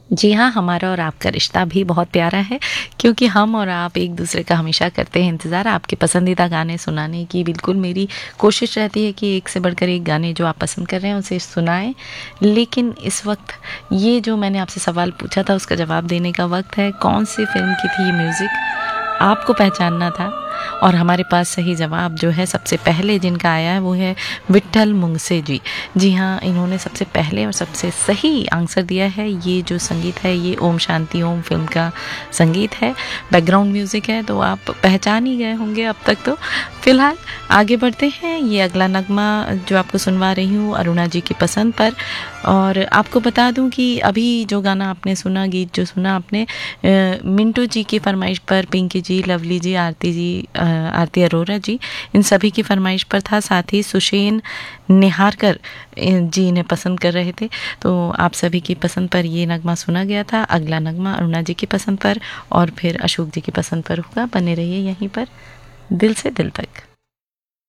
जी हाँ, हमारा और आपका रिश्ता भी बहुत प्यारा है, क्योंकि हम और आप एक दूसरे का हमेशा करते हैं इंतज़ार। आपके पसंदीदा गाने सुनाने की बिल्कुल मेरी कोशिश रहती है कि एक से बढ़कर एक गाने जो आप पसंद कर रहे हैं उसे सुनाएं। लेकिन इस वक्त ये जो मैंने आपसे सवाल पूछा था उसका जवाब देने का वक्त है। कौन सी फिल्म की थी ये म्यूज़िक, आपको पहचानना था। और हमारे पास सही जवाब जो है सबसे पहले जिनका आया है वो है विट्ठल मुंगसे जी। जी हाँ, इन्होंने सबसे पहले और सबसे सही आंसर दिया है। ये जो संगीत है ये ओम शांति ओम फिल्म का संगीत है, बैकग्राउंड म्यूज़िक है, तो आप पहचान ही गए होंगे अब तक। तो फिलहाल आगे बढ़ते हैं। ये अगला नगमा जो आपको सुनवा रही हूँ अरुणा जी की पसंद पर। और आपको बता दूं कि अभी जो गाना आपने सुना, गीत जो सुना आपने, मिंटू जी की फरमाइश पर, पिंकी जी, लवली जी, आरती जी, आरती अरोरा जी, इन सभी की फरमाइश पर था। साथ ही सुशेन निहारकर जी इन्हें पसंद कर रहे थे। तो आप सभी की पसंद पर ये नगमा सुना गया था। अगला नगमा अरुणा जी की पसंद पर और फिर अशोक जी की पसंद पर होगा। बने रहिए यहीं पर दिल से दिल तक।